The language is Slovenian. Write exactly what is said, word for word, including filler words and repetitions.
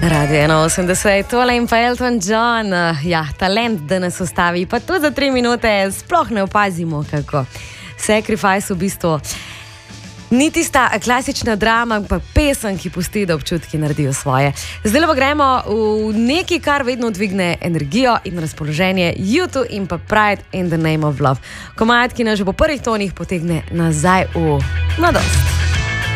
Radio ena osemdeset, tole in pa Elton John, ja, talent, da nas ustavi, pa tudi za tri minute sploh ne opazimo, kako. Sacrifice v bistvu ni tista klasična drama, ampak pesem, ki pusti, da občutki naredijo svoje. Zdaj pa gremo v nekaj, kar vedno dvigne energijo in razpoloženje, U dva in pa Pride in the Name of Love. Komad, ki nas že po prvih tonih potegne nazaj v mladost.